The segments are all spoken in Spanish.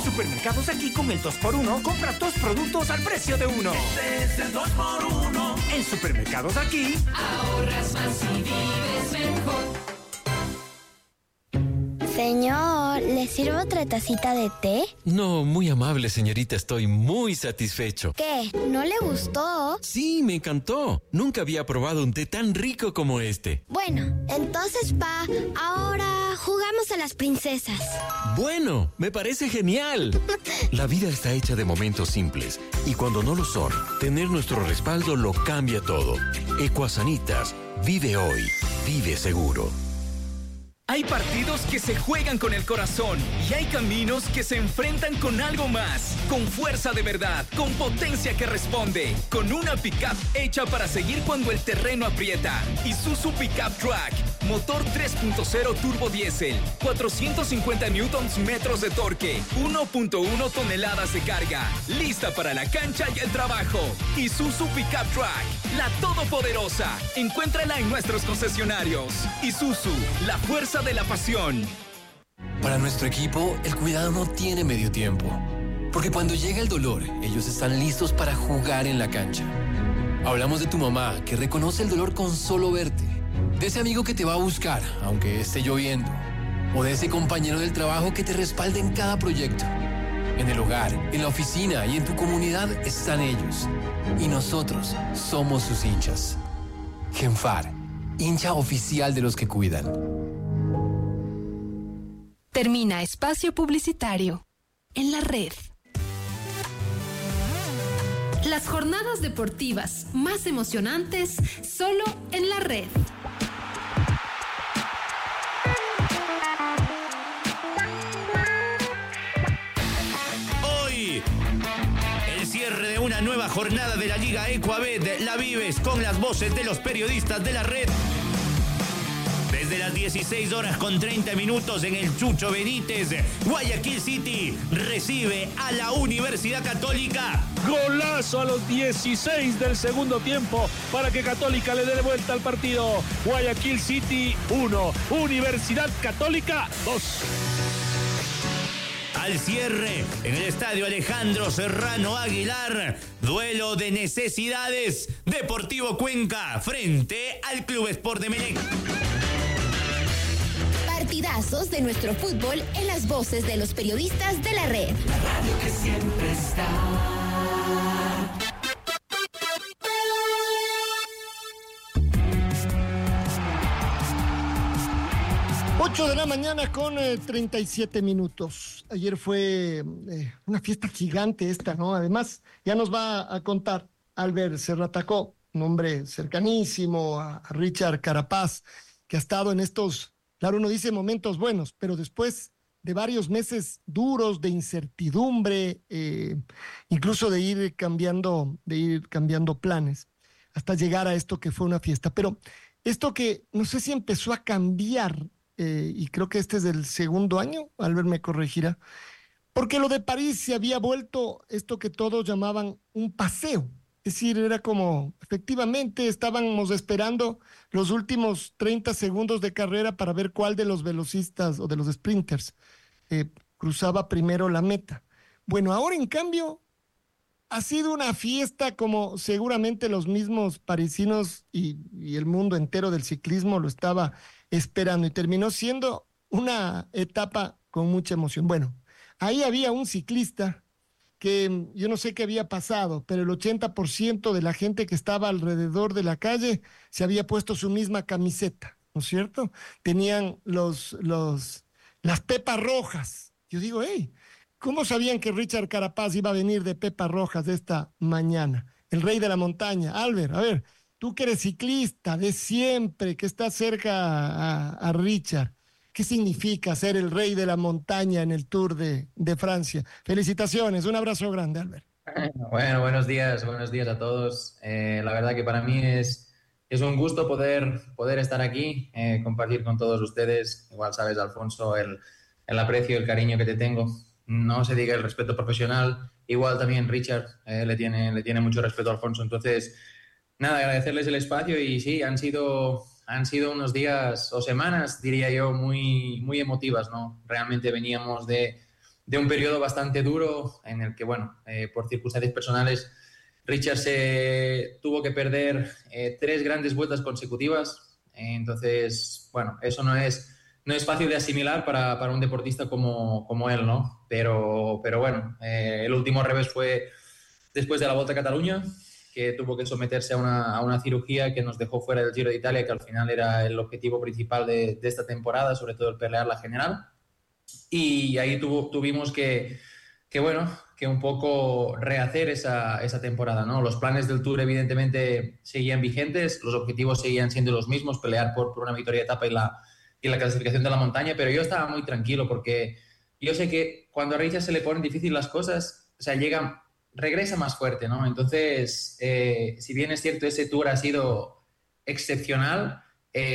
Supermercados Aquí, con el 2x1, compra 2 productos al precio de uno. Este es el 2x1. En Supermercados Aquí, ahorras más y vives mejor. Señor, ¿le sirvo otra tacita de té? No, muy amable, señorita. Estoy muy satisfecho. ¿Qué? ¿No le gustó? Sí, me encantó. Nunca había probado un té tan rico como este. Bueno, entonces, ahora jugamos a las princesas. Bueno, me parece genial. La vida está hecha de momentos simples. Y cuando no lo son, tener nuestro respaldo lo cambia todo. Ecuasanitas. Vive hoy. Vive seguro. Hay partidos que se juegan con el corazón y hay caminos que se enfrentan con algo más, con fuerza de verdad, con potencia que responde, con una pickup hecha para seguir cuando el terreno aprieta. Isuzu Pickup Track, motor 3.0 turbo diésel, 450 newtons metros de torque, 1.1 toneladas de carga, lista para la cancha y el trabajo. Isuzu Pickup Track, la todopoderosa. Encuéntrala en nuestros concesionarios. Isuzu, la fuerza de la pasión. Para nuestro equipo, el cuidado no tiene medio tiempo. Porque cuando llega el dolor, ellos están listos para jugar en la cancha. Hablamos de tu mamá, que reconoce el dolor con solo verte. De ese amigo que te va a buscar, aunque esté lloviendo. O de ese compañero del trabajo que te respalda en cada proyecto. En el hogar, en la oficina y en tu comunidad están ellos. Y nosotros somos sus hinchas. Genfar, hincha oficial de los que cuidan. Termina espacio publicitario en la red. Las jornadas deportivas más emocionantes solo en la red. Hoy, el cierre de una nueva jornada de la Liga Ecuabet la vives con las voces de los periodistas de la red. Desde las 16 horas con 30 minutos en el Chucho Benítez, Guayaquil City recibe a la Universidad Católica. Golazo a los 16 del segundo tiempo para que Católica le dé vuelta al partido. Guayaquil City 1, Universidad Católica 2. Al cierre, en el estadio Alejandro Serrano Aguilar, duelo de necesidades, Deportivo Cuenca frente al Club Sport de Emelec. Partidazos de nuestro fútbol en las voces de los periodistas de la red. La radio que siempre está. 8 de la mañana con 37 minutos. Ayer fue una fiesta gigante esta, ¿no? Además, ya nos va a contar Albert Serratacó, un hombre cercanísimo a Richard Carapaz, que ha estado en estos, claro, uno dice momentos buenos, pero después de varios meses duros de incertidumbre, incluso de ir cambiando planes, hasta llegar a esto que fue una fiesta. Pero esto que no sé si empezó a cambiar, y creo que este es del segundo año, Albert me corregirá, porque lo de París se había vuelto esto que todos llamaban un paseo. Es decir, era como, efectivamente, estábamos esperando los últimos 30 segundos de carrera para ver cuál de los velocistas o de los sprinters cruzaba primero la meta. Bueno, ahora en cambio ha sido una fiesta como seguramente los mismos parisinos y el mundo entero del ciclismo lo estaba esperando, y terminó siendo una etapa con mucha emoción. Bueno, ahí había un ciclista que yo no sé qué había pasado, pero el 80% de la gente que estaba alrededor de la calle se había puesto su misma camiseta, ¿no es cierto? Tenían las pepas rojas. Yo digo, hey, ¿cómo sabían que Richard Carapaz iba a venir de pepas rojas esta mañana? El rey de la montaña. Albert, a ver, tú que eres ciclista de siempre, que estás cerca a Richard, ¿qué significa ser el rey de la montaña en el Tour de Francia? Felicitaciones, un abrazo grande, Albert. Bueno, buenos días a todos. La verdad que para mí es un gusto poder estar aquí, compartir con todos ustedes. Igual sabes, Alfonso, el aprecio, el cariño que te tengo. No se diga el respeto profesional. Igual también Richard le tiene mucho respeto a Alfonso. Entonces, nada, agradecerles el espacio y sí, han sido unos días o semanas, diría yo, muy, muy emotivas, ¿no? Realmente veníamos de un periodo bastante duro en el que, bueno, por circunstancias personales, Richard se tuvo que perder 3 grandes vueltas consecutivas. Entonces, bueno, eso no es fácil de asimilar para un deportista como él, ¿no? Pero bueno, el último revés fue después de la Volta a Cataluña, que tuvo que someterse a una cirugía que nos dejó fuera del Giro de Italia, que al final era el objetivo principal de esta temporada, sobre todo el pelear la general. Y ahí tuvimos que un poco rehacer esa temporada, ¿no? Los planes del Tour evidentemente seguían vigentes, los objetivos seguían siendo los mismos, pelear por una victoria de etapa y la clasificación de la montaña, pero yo estaba muy tranquilo porque yo sé que cuando a Richard se le ponen difíciles las cosas, o sea, regresa más fuerte, ¿no? Entonces, si bien es cierto, ese Tour ha sido excepcional,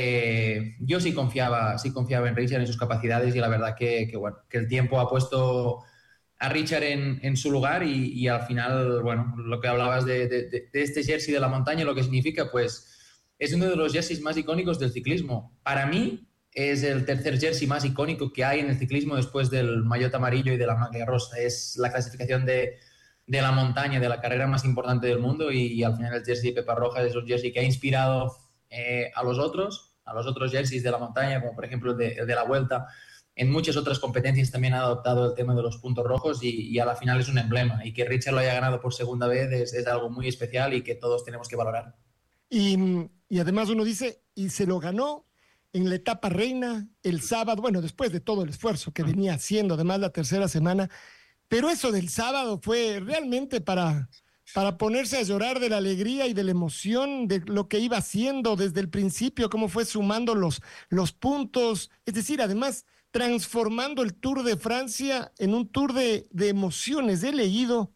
yo sí confiaba en Richard, en sus capacidades, y la verdad que el tiempo ha puesto a Richard en su lugar y al final, bueno, lo que hablabas de este jersey de la montaña, lo que significa, pues es uno de los jerseys más icónicos del ciclismo. Para mí es el tercer jersey más icónico que hay en el ciclismo después del maillot amarillo y de la maglia rosa. Es la clasificación de la montaña, de la carrera más importante del mundo, y al final el jersey de Pepa Roja es un jersey que ha inspirado a los otros jerseys de la montaña, como por ejemplo el de la Vuelta. En muchas otras competencias también ha adoptado el tema de los puntos rojos y a la final es un emblema. Y que Richard lo haya ganado por segunda vez es algo muy especial y que todos tenemos que valorar. Y además uno dice, y se lo ganó en la etapa reina el sábado, bueno, después de todo el esfuerzo que venía haciendo, además la tercera semana. Pero eso del sábado fue realmente para ponerse a llorar de la alegría y de la emoción de lo que iba haciendo desde el principio, cómo fue sumando los puntos. Es decir, además, transformando el Tour de Francia en un tour de emociones. He leído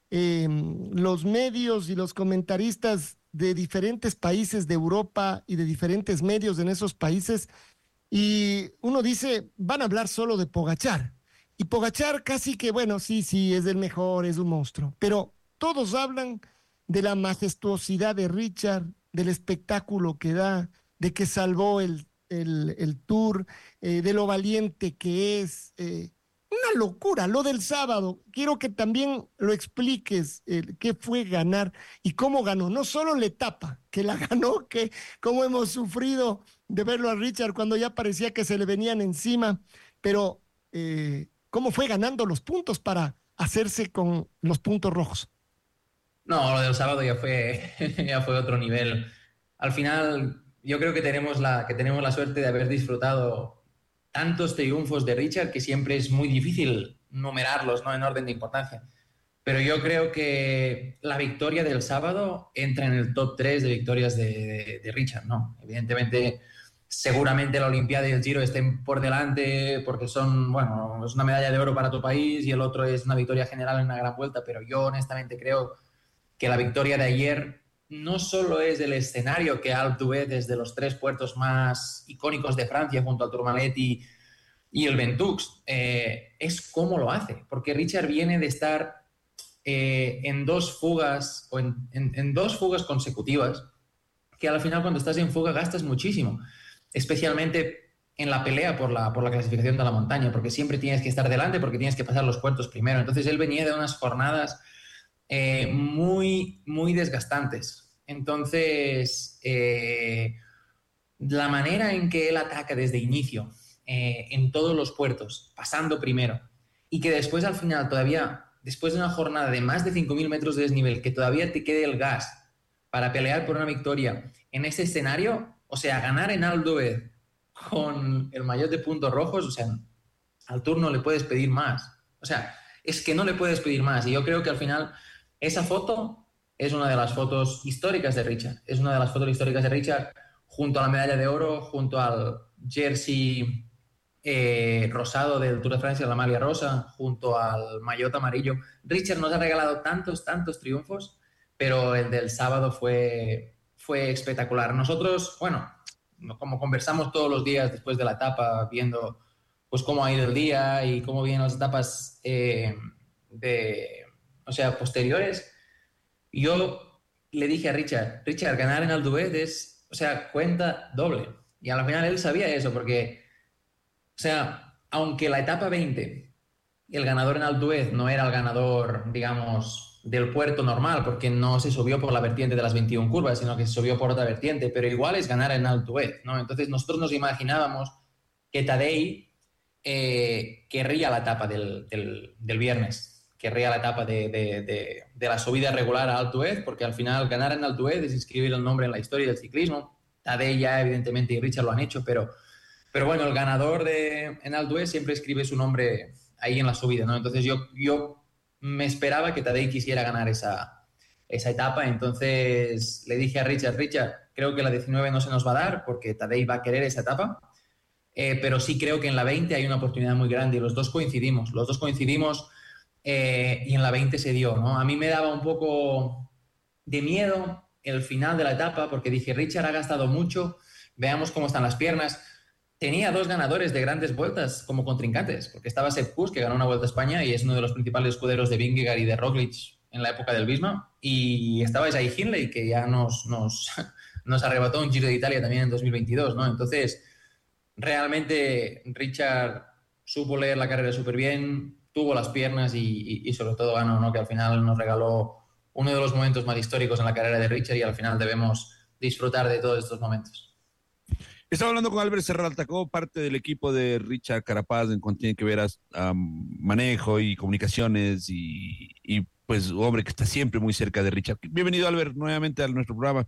los medios y los comentaristas de diferentes países de Europa y de diferentes medios en esos países, y uno dice, van a hablar solo de Pogačar. Y Pogačar casi que, bueno, sí, es el mejor, es un monstruo. Pero todos hablan de la majestuosidad de Richard, del espectáculo que da, de que salvó el Tour, de lo valiente que es. Una locura, lo del sábado. Quiero que también lo expliques, qué fue ganar y cómo ganó. No solo la etapa, que la ganó, que cómo hemos sufrido de verlo a Richard cuando ya parecía que se le venían encima, pero cómo fue ganando los puntos para hacerse con los puntos rojos. No, lo del sábado ya fue otro nivel. Al final, yo creo que tenemos la suerte de haber disfrutado tantos triunfos de Richard que siempre es muy difícil numerarlos, ¿no?, en orden de importancia. Pero yo creo que la victoria del sábado entra en el top 3 de victorias de Richard, ¿no? Evidentemente, seguramente la Olimpiada y el Giro estén por delante porque es una medalla de oro para tu país y el otro es una victoria general en una gran vuelta, pero yo honestamente creo que la victoria de ayer no solo es el escenario que Alpe d'Huez es de los 3 puertos más icónicos de Francia junto al Tourmalet y el Ventoux, es cómo lo hace, porque Richard viene de estar en 2 fugas o en 2 fugas consecutivas, que al final cuando estás en fuga gastas muchísimo, especialmente en la pelea por la clasificación de la montaña, porque siempre tienes que estar delante, porque tienes que pasar los puertos primero. Entonces él venía de unas jornadas muy, muy desgastantes. Entonces, la manera en que él ataca desde inicio, en todos los puertos, pasando primero, y que después al final todavía, después de una jornada de más de 5.000 metros de desnivel, que todavía te quede el gas para pelear por una victoria en ese escenario, o sea, ganar en Alpe d'Huez con el maillot de puntos rojos, o sea, al Tour no le puedes pedir más. O sea, es que no le puedes pedir más. Y yo creo que al final esa foto es una de las fotos históricas de Richard. Es una de las fotos históricas de Richard junto a la medalla de oro, junto al jersey rosado del Tour de Francia, la maglia rosa, junto al maillot amarillo. Richard nos ha regalado tantos triunfos, pero el del sábado fue espectacular. Nosotros, bueno, como conversamos todos los días después de la etapa, viendo pues cómo ha ido el día y cómo vienen las etapas posteriores, yo le dije a Richard, ganar en Alpe d'Huez es, cuenta doble. Y al final él sabía eso, porque, aunque la etapa 20 el ganador en Alpe d'Huez no era el ganador, digamos, del puerto normal, porque no se subió por la vertiente de las 21 curvas, sino que se subió por otra vertiente, pero igual es ganar en Alpe d'Huez, ¿no? Entonces nosotros nos imaginábamos que Tadej querría la etapa del viernes, querría la etapa de la subida regular a Alpe d'Huez, porque al final ganar en Alpe d'Huez es inscribir el nombre en la historia del ciclismo. Tadej ya, evidentemente, y Richard lo han hecho, pero bueno, el ganador en Alpe d'Huez siempre escribe su nombre ahí en la subida, ¿no? Entonces yo me esperaba que Tadej quisiera ganar esa etapa, entonces le dije a Richard, creo que la 19 no se nos va a dar porque Tadej va a querer esa etapa, pero sí creo que en la 20 hay una oportunidad muy grande y los dos coincidimos y en la 20 se dio, ¿no? A mí me daba un poco de miedo el final de la etapa porque dije, Richard ha gastado mucho, veamos cómo están las piernas. Tenía 2 ganadores de grandes vueltas como contrincantes, porque estaba Sepp Kuss, que ganó una Vuelta a España y es uno de los principales escuderos de Vingegaard y de Roglic en la época del Visma, y estaba Jai Hindley, que ya nos arrebató un Giro de Italia también en 2022, ¿no? Entonces, realmente Richard supo leer la carrera súper bien, tuvo las piernas y sobre todo ganó, ¿no? Que al final nos regaló uno de los momentos más históricos en la carrera de Richard y al final debemos disfrutar de todos estos momentos. Estaba hablando con Albert Serraltacó, parte del equipo de Richard Carapaz en cuanto tiene que ver a manejo y comunicaciones y pues hombre que está siempre muy cerca de Richard. Bienvenido, Albert, nuevamente a nuestro programa.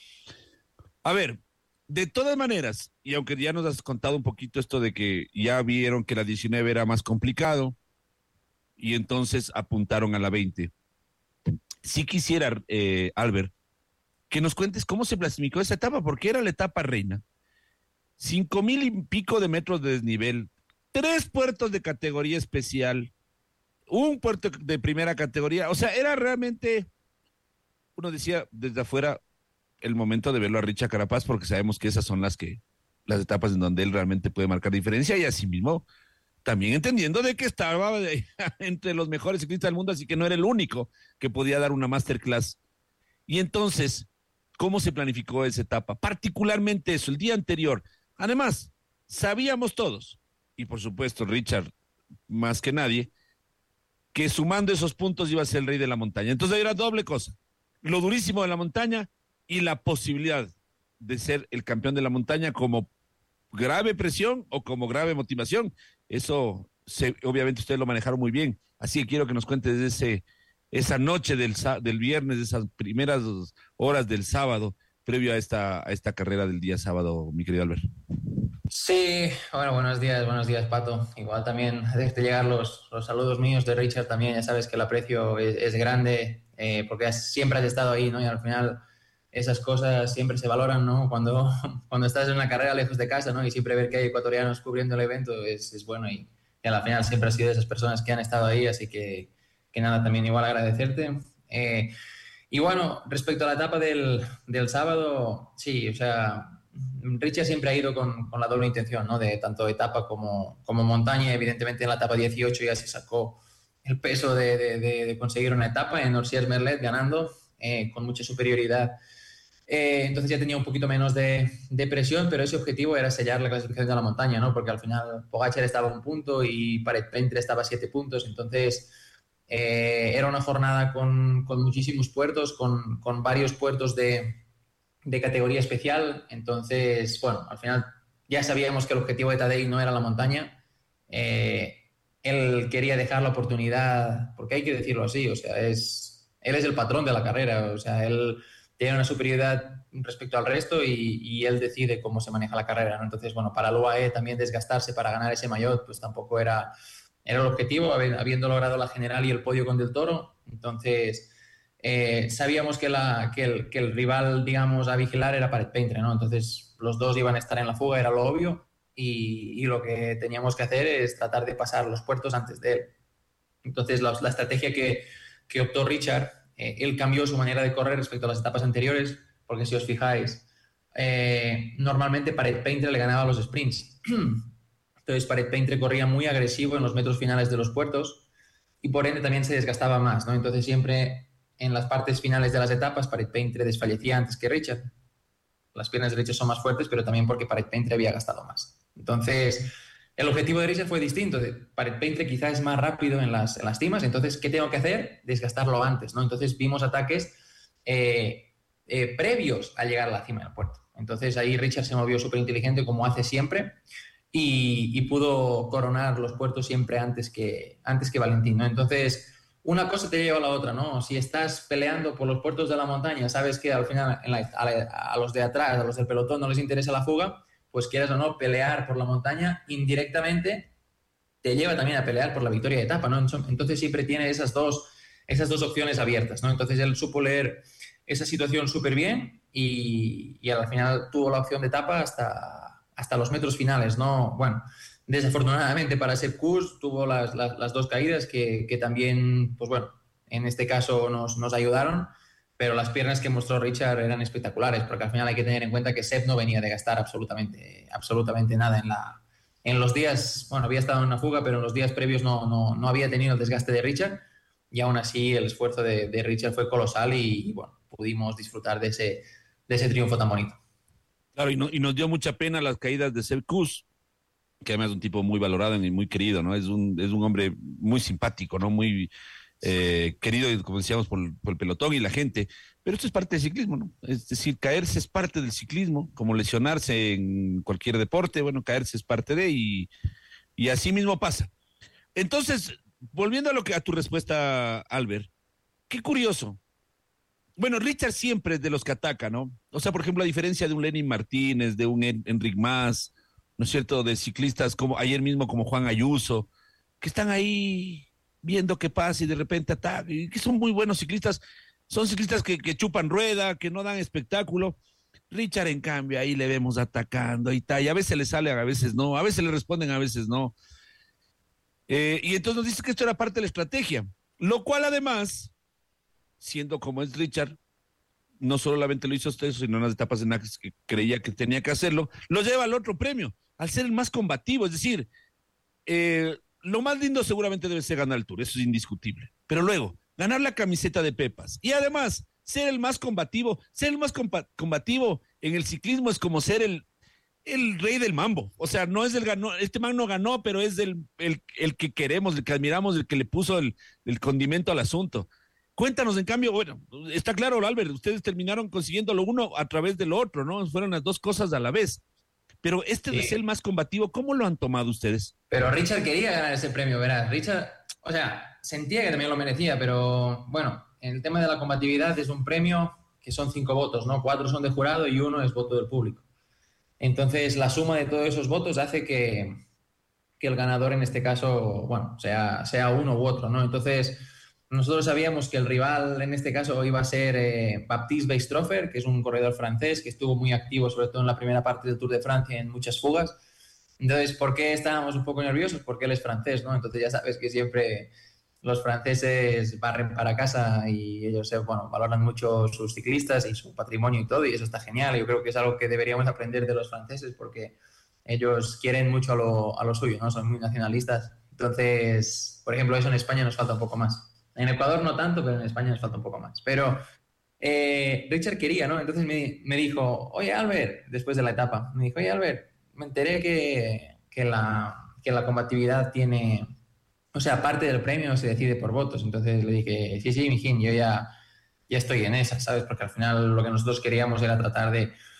A ver, de todas maneras, y aunque ya nos has contado un poquito esto de que ya vieron que la 19 era más complicado y entonces apuntaron a la 20. Sí quisiera, Albert, que nos cuentes cómo se clasificó esa etapa, porque era la etapa reina. 5,000 y pico de metros de desnivel, 3 puertos de categoría especial, un puerto de primera categoría, o sea, era realmente, uno decía desde afuera, el momento de verlo a Richard Carapaz, porque sabemos que esas son las etapas en donde él realmente puede marcar diferencia, y así mismo, también entendiendo de que estaba entre los mejores ciclistas del mundo, así que no era el único que podía dar una masterclass. Y entonces, ¿cómo se planificó esa etapa? Particularmente eso, el día anterior. Además, sabíamos todos, y por supuesto Richard más que nadie, que sumando esos puntos iba a ser el rey de la montaña. Entonces era doble cosa, lo durísimo de la montaña y la posibilidad de ser el campeón de la montaña como grave presión o como grave motivación. Eso obviamente ustedes lo manejaron muy bien, así que quiero que nos cuentes de esa noche del viernes, de esas primeras horas del sábado, previo a esta carrera del día sábado, mi querido Albert. Sí, bueno, buenos días, Pato. Igual también dejarte llegar los saludos míos de Richard también, ya sabes que el aprecio es grande, porque siempre has estado ahí, ¿no? Y al final esas cosas siempre se valoran, ¿no? Cuando estás en una carrera lejos de casa, ¿no? Y siempre ver que hay ecuatorianos cubriendo el evento es bueno y al final siempre has sido de esas personas que han estado ahí, así que nada, también igual agradecerte. Y bueno, respecto a la etapa del sábado, sí, o sea, Richard siempre ha ido con la doble intención, ¿no? De tanto etapa como montaña. Evidentemente en la etapa 18 ya se sacó el peso de conseguir una etapa en Orsières-Merlet ganando con mucha superioridad. Entonces ya tenía un poquito menos de presión, pero ese objetivo era sellar la clasificación de la montaña, ¿no? Porque al final Pogačar estaba a 1 punto y Parets-Pentre estaba a 7 puntos, entonces era una jornada con muchísimos puertos, con varios puertos de categoría especial. Entonces, bueno, al final ya sabíamos que el objetivo de Tadej no era la montaña. Él quería dejar la oportunidad, porque hay que decirlo así, o sea, él es el patrón de la carrera, o sea, él tiene una superioridad respecto al resto y él decide cómo se maneja la carrera, ¿no? Entonces, bueno, para el UAE también desgastarse para ganar ese maillot, pues tampoco era el objetivo, habiendo logrado la general y el podio con Del Toro. Entonces, sabíamos que el rival, digamos, a vigilar era Parets-Pentre, ¿no? Entonces, los dos iban a estar en la fuga, era lo obvio, y lo que teníamos que hacer es tratar de pasar los puertos antes de él. Entonces, la estrategia que optó Richard, él cambió su manera de correr respecto a las etapas anteriores, porque si os fijáis, normalmente Parets-Pentre le ganaba los sprints. Entonces, Parets-Pentre corría muy agresivo en los metros finales de los puertos y por ende también se desgastaba más, ¿no? Entonces, siempre en las partes finales de las etapas, Parets-Pentre desfallecía antes que Richard. Las piernas de Richard son más fuertes, pero también porque Parets-Pentre había gastado más. Entonces, el objetivo de Richard fue distinto. Paintre quizás es más rápido en las cimas, entonces, ¿qué tengo que hacer? Desgastarlo antes, ¿no? Entonces vimos ataques previos a llegar a la cima del puerto. Entonces ahí Richard se movió súper inteligente, como hace siempre, y pudo coronar los puertos siempre antes que Valentín, ¿no? Entonces, una cosa te lleva a la otra, ¿no? Si estás peleando por los puertos de la montaña, sabes que al final a los de atrás, a los del pelotón, no les interesa la fuga, pues quieras o no, pelear por la montaña indirectamente te lleva también a pelear por la victoria de etapa, ¿no? Entonces siempre tiene esas dos opciones abiertas, ¿no? Entonces él supo leer esa situación súper bien y al final tuvo la opción de etapa hasta los metros finales, ¿no? Bueno, desafortunadamente para Sepp Kuss tuvo las dos caídas que también, pues bueno, en este caso nos ayudaron, pero las piernas que mostró Richard eran espectaculares, porque al final hay que tener en cuenta que Sepp no venía de gastar absolutamente nada en los días, bueno, había estado en una fuga, pero en los días previos no había tenido el desgaste de Richard, y aún así el esfuerzo de Richard fue colosal y bueno, pudimos disfrutar de ese triunfo tan bonito. Claro, y nos dio mucha pena las caídas de Sepp Kuss, que además es un tipo muy valorado y muy querido, ¿no? Es un hombre muy simpático, ¿no? Muy querido, como decíamos, por el pelotón y la gente. Pero esto es parte del ciclismo, ¿no? Es decir, caerse es parte del ciclismo, como lesionarse en cualquier deporte, bueno, caerse es parte de, y así mismo pasa. Entonces, volviendo a tu respuesta, Albert, qué curioso. Bueno, Richard siempre es de los que ataca, ¿no? O sea, por ejemplo, a diferencia de un Lenin Martínez, de un Enric Mas, ¿no es cierto?, de ciclistas como ayer mismo como Juan Ayuso, que están ahí viendo qué pasa y de repente atacan, y que son muy buenos ciclistas, son ciclistas que chupan rueda, que no dan espectáculo. Richard, en cambio, ahí le vemos atacando y tal, y a veces le sale, a veces no, a veces le responden, a veces no. Y entonces nos dice que esto era parte de la estrategia, lo cual además, siendo como es Richard, no solamente lo hizo usted, sino en las etapas en las que creía que tenía que hacerlo, lo lleva al otro premio, al ser el más combativo. Es decir, lo más lindo seguramente debe ser ganar el Tour, eso es indiscutible. Pero luego, ganar la camiseta de Pepas y además ser el más combativo. Ser el más combativo en el ciclismo es como ser el rey del mambo. O sea, no es este man no ganó, pero es el que queremos, el que admiramos, el que le puso el condimento al asunto. Cuéntanos, en cambio, bueno, está claro, Albert, ustedes terminaron consiguiendo lo uno a través de lo otro, ¿no? Fueron las dos cosas a la vez. Pero de ser el más combativo, ¿cómo lo han tomado ustedes? Pero Richard quería ganar ese premio, verás. Richard, o sea, sentía que también lo merecía, pero bueno, en el tema de la combatividad es un premio que son 5 votos, ¿no? 4 son de jurado y 1 es voto del público. Entonces, la suma de todos esos votos hace que el ganador en este caso, bueno, sea uno u otro, ¿no? Entonces, nosotros sabíamos que el rival en este caso iba a ser Baptiste Weistrofer, que es un corredor francés que estuvo muy activo, sobre todo en la primera parte del Tour de Francia, en muchas fugas. Entonces, ¿por qué estábamos un poco nerviosos? Porque él es francés, ¿no? Entonces ya sabes que siempre los franceses barren para casa y ellos, bueno, valoran mucho sus ciclistas y su patrimonio y todo, y eso está genial. Yo creo que es algo que deberíamos aprender de los franceses porque ellos quieren mucho a lo suyo, ¿no? Son muy nacionalistas. Entonces, por ejemplo, eso en España nos falta un poco más. En Ecuador no tanto, pero en España nos falta un poco más. Pero Richard quería, ¿no? Entonces me dijo, oye, Albert, después de la etapa, me dijo, oye, Albert, me enteré que la combatividad tiene, o sea, parte del premio se decide por votos. Entonces le dije, sí, mijín, yo ya estoy en esa, ¿sabes? Porque al final lo que nosotros queríamos era tratar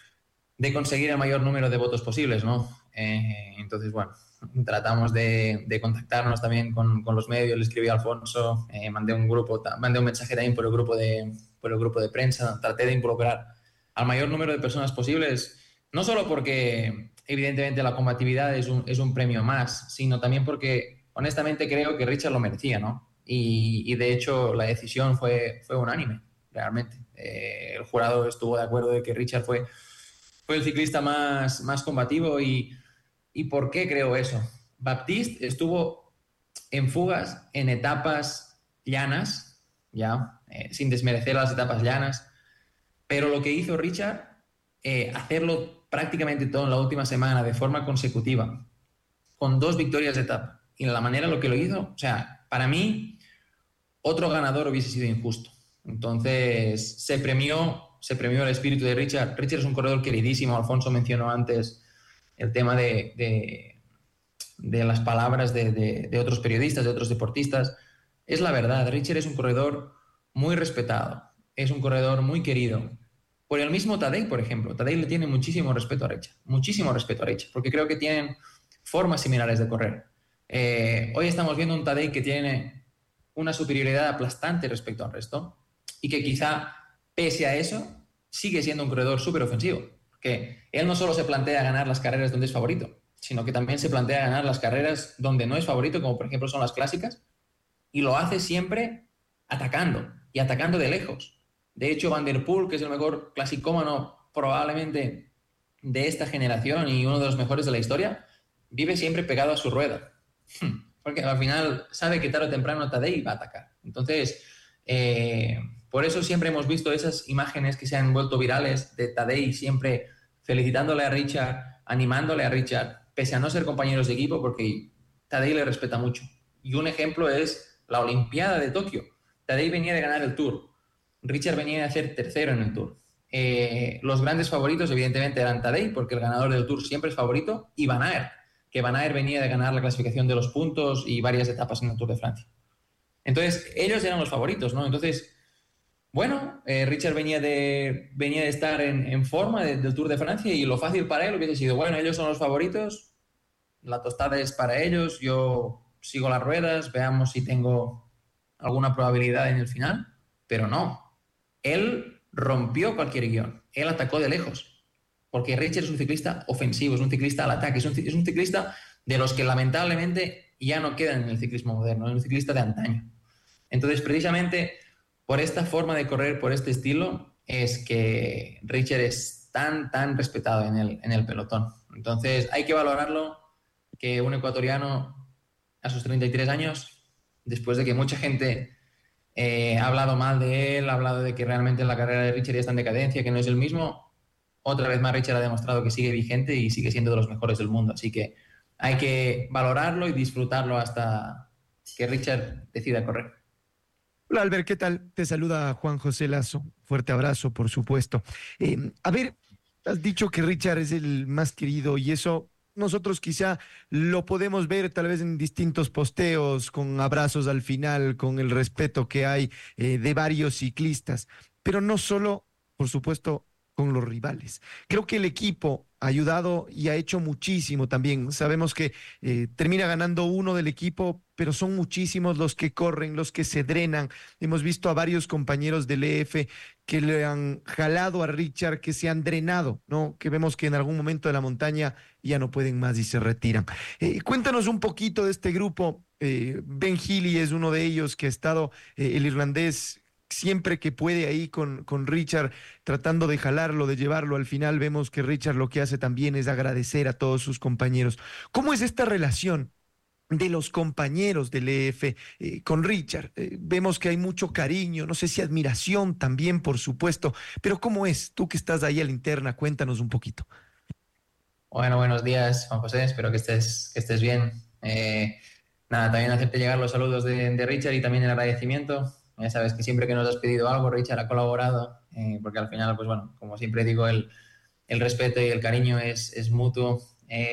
de conseguir el mayor número de votos posibles, ¿no? Entonces, bueno, tratamos de contactarnos también con los medios. Le escribí a Alfonso, mandé un mensaje también por el grupo de prensa. Traté de involucrar al mayor número de personas posibles, no solo porque evidentemente la combatividad es un premio más, sino también porque honestamente creo que Richard lo merecía, ¿no? Y de hecho la decisión fue unánime, realmente. El jurado estuvo de acuerdo de que Richard fue el ciclista más combativo. ¿Y por qué creo eso? Baptiste estuvo en fugas en etapas llanas, ya, sin desmerecer las etapas llanas, pero lo que hizo Richard, hacerlo prácticamente todo en la última semana de forma consecutiva, con 2 victorias de etapa, y la manera en lo que lo hizo, o sea, para mí, otro ganador hubiese sido injusto. Entonces, se premió el espíritu de Richard. Richard es un corredor queridísimo. Alfonso mencionó antes el tema de las palabras de otros periodistas, de otros deportistas. Es la verdad, Richard es un corredor muy respetado, es un corredor muy querido. Por el mismo Tadej, por ejemplo. Tadej le tiene muchísimo respeto a Richard, porque creo que tienen formas similares de correr. Hoy estamos viendo un Tadej que tiene una superioridad aplastante respecto al resto y que quizá, pese a eso, sigue siendo un corredor súper ofensivo. Que él no solo se plantea ganar las carreras donde es favorito, sino que también se plantea ganar las carreras donde no es favorito, como por ejemplo son las clásicas, y lo hace siempre atacando, y atacando de lejos. De hecho, Van der Poel, que es el mejor clasicómano probablemente de esta generación y uno de los mejores de la historia, vive siempre pegado a su rueda. Porque al final sabe que tarde o temprano Tadej va a atacar. Entonces, por eso siempre hemos visto esas imágenes que se han vuelto virales de Tadej siempre felicitándole a Richard, animándole a Richard, pese a no ser compañeros de equipo, porque Tadej le respeta mucho. Y un ejemplo es la Olimpiada de Tokio. Tadej venía de ganar el Tour. Richard venía de hacer tercero en el Tour. Los grandes favoritos, evidentemente, eran Tadej, porque el ganador del Tour siempre es favorito, y Van Aert, que Van Aert venía de ganar la clasificación de los puntos y varias etapas en el Tour de Francia. Entonces, ellos eran los favoritos, ¿no? Entonces, bueno, Richard venía de estar en forma del Tour de Francia y lo fácil para él hubiese sido, bueno, ellos son los favoritos, la tostada es para ellos, yo sigo las ruedas, veamos si tengo alguna probabilidad en el final, pero no. Él rompió cualquier guión, él atacó de lejos, porque Richard es un ciclista ofensivo, es un ciclista al ataque, es un ciclista de los que lamentablemente ya no quedan en el ciclismo moderno, es un ciclista de antaño. Entonces, precisamente por esta forma de correr, por este estilo, es que Richard es tan respetado en el pelotón. Entonces, hay que valorarlo, que un ecuatoriano a sus 33 años, después de que mucha gente ha hablado mal de él, ha hablado de que realmente la carrera de Richard ya está en decadencia, que no es el mismo, otra vez más Richard ha demostrado que sigue vigente y sigue siendo de los mejores del mundo. Así que hay que valorarlo y disfrutarlo hasta que Richard decida correr. Hola Albert, ¿qué tal? Te saluda Juan José Lazo. Fuerte abrazo, por supuesto. A ver, has dicho que Richard es el más querido y eso nosotros quizá lo podemos ver tal vez en distintos posteos, con abrazos al final, con el respeto que hay de varios ciclistas, pero no solo, por supuesto, con los rivales. Creo que el equipo ha ayudado y ha hecho muchísimo también. Sabemos que termina ganando uno del equipo, pero son muchísimos los que corren, los que se drenan. Hemos visto a varios compañeros del EF que le han jalado a Richard, que se han drenado, ¿no? Que vemos que en algún momento de la montaña ya no pueden más y se retiran. Cuéntanos un poquito de este grupo. Ben Healy es uno de ellos que ha estado, el irlandés, siempre que puede ahí con Richard, tratando de jalarlo, de llevarlo. Al final vemos que Richard lo que hace también es agradecer a todos sus compañeros. ¿Cómo es esta relación de los compañeros del EF con Richard? Vemos que hay mucho cariño, no sé si admiración también, por supuesto, pero ¿cómo es? Tú que estás ahí a la interna, cuéntanos un poquito. Bueno, buenos días, Juan José, espero que estés bien. Nada, también hacerte llegar los saludos de Richard y también el agradecimiento. Ya sabes que siempre que nos has pedido algo, Richard ha colaborado, porque al final, pues bueno, como siempre digo, el respeto y el cariño es mutuo.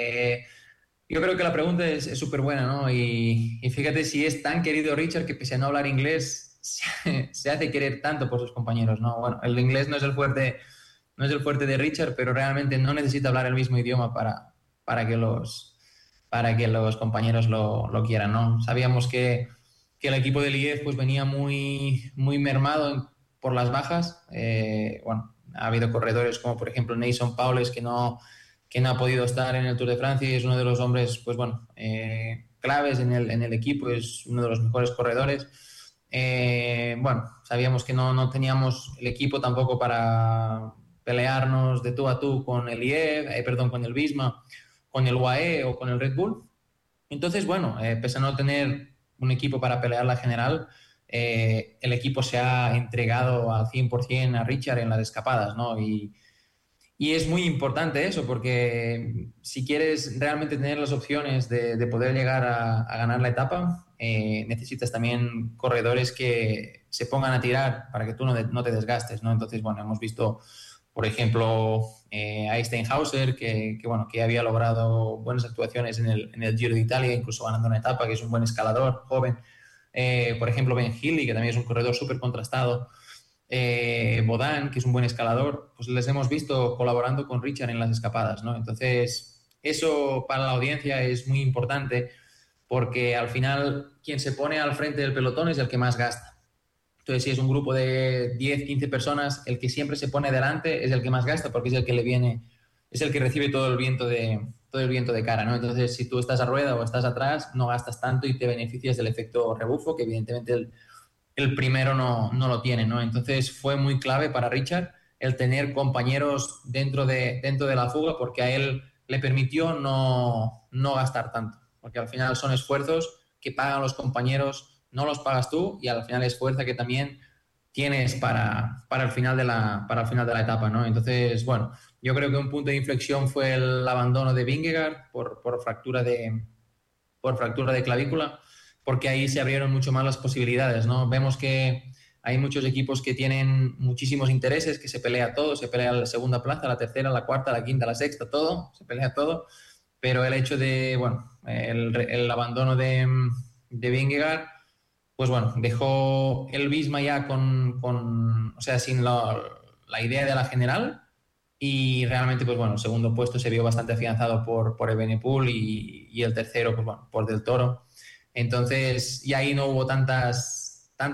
Yo creo que la pregunta es súper buena, ¿no? Y fíjate si es tan querido Richard que pese a no hablar inglés, se hace querer tanto por sus compañeros, ¿no? Bueno, el inglés no es el fuerte de Richard, pero realmente no necesita hablar el mismo idioma para que los compañeros lo quieran, ¿no? Sabíamos que el equipo de Liège pues venía muy mermado por las bajas. Bueno, ha habido corredores como por ejemplo Nason Paules que no ha podido estar en el Tour de Francia y es uno de los hombres pues bueno, claves en el equipo, es uno de los mejores corredores. Bueno, sabíamos que no teníamos el equipo tampoco para pelearnos de tú a tú con el Liège, con el Visma, con el UAE o con el Red Bull. Entonces, bueno, pese a no tener un equipo para pelear la general, el equipo se ha entregado al 100% a Richard en las escapadas, ¿no? Y es muy importante eso, porque si quieres realmente tener las opciones de poder llegar a ganar la etapa, necesitas también corredores que se pongan a tirar para que tú no te desgastes, ¿no? Entonces, bueno, hemos visto Por ejemplo, a Steinhauser, que había logrado buenas actuaciones en el Giro de Italia, incluso ganando una etapa, que es un buen escalador, joven. Por ejemplo, Ben Healy, que también es un corredor súper contrastado. Bodán, que es un buen escalador. Pues les hemos visto colaborando con Richard en las escapadas, ¿no? Entonces, eso para la audiencia es muy importante, porque al final quien se pone al frente del pelotón es el que más gasta. Entonces, si es un grupo de 10, 15 personas, el que siempre se pone delante es el que más gasta, porque es el que le viene, es el que recibe todo el viento de cara, ¿no? Entonces, si tú estás a rueda o estás atrás, no gastas tanto y te beneficias del efecto rebufo, que evidentemente el primero no lo tiene, ¿no? Entonces, fue muy clave para Richard el tener compañeros dentro de la fuga, porque a él le permitió no gastar tanto, porque al final son esfuerzos que pagan los compañeros, no los pagas tú, y al final es fuerza que también tienes para el final de la etapa, ¿no? Entonces, bueno, yo creo que un punto de inflexión fue el abandono de Vingegaard por fractura de clavícula, porque ahí se abrieron mucho más las posibilidades, ¿no? Vemos que hay muchos equipos que tienen muchísimos intereses, que se pelea todo, se pelea la segunda plaza, la tercera, la cuarta, la quinta, la sexta, todo, se pelea todo, pero el hecho de, bueno, el abandono de Vingegaard, pues bueno, dejó el Visma ya sin la idea de la general, y realmente, pues bueno, el segundo puesto se vio bastante afianzado por Evenepoel y el tercero, pues bueno, por Del Toro. Entonces, y ahí no hubo tantas